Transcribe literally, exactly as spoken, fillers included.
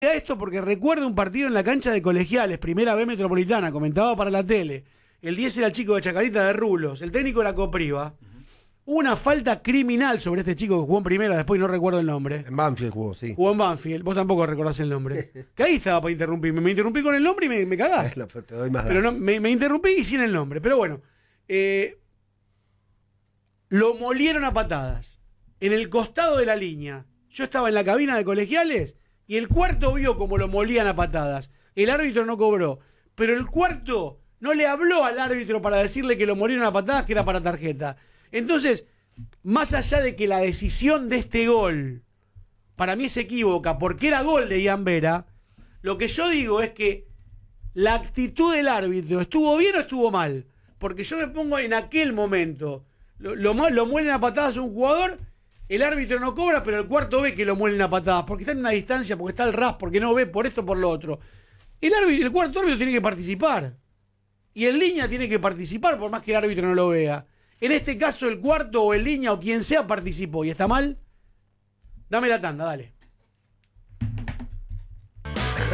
A esto porque recuerdo un partido en la cancha de Colegiales, Primera B Metropolitana, comentado para la tele. El diez era el chico de Chacarita de Rulos, el técnico era Copriva. Hubo una falta criminal sobre este chico que jugó en Primera, después no recuerdo el nombre. En Banfield jugó, sí. Jugó en Banfield, vos tampoco recordás el nombre. Que ahí estaba para interrumpirme. Me interrumpí con el nombre y me, me cagás. Te doy más Pero no, me, me interrumpí y sin el nombre. Pero bueno, eh, lo molieron a patadas en el costado de la línea. Yo estaba en la cabina de Colegiales y el cuarto vio como lo molían a patadas. El árbitro no cobró, pero el cuarto no le habló al árbitro para decirle que lo molieron a patadas, que era para tarjeta. Entonces, más allá de que la decisión de este gol para mí se equivoca, porque era gol de Ian Vera, lo que yo digo es que la actitud del árbitro, ¿estuvo bien o estuvo mal? Porque yo me pongo en aquel momento, lo, lo, lo muelen a patadas a un jugador, el árbitro no cobra, pero el cuarto ve que lo muelen a patadas, porque está en una distancia, porque está el ras, porque no ve por esto, por lo otro. El, árbitro, el cuarto árbitro tiene que participar. Y el línea tiene que participar, por más que el árbitro no lo vea. En este caso, el cuarto o el línea o quien sea participó. ¿Y está mal? Dame la tanda, dale.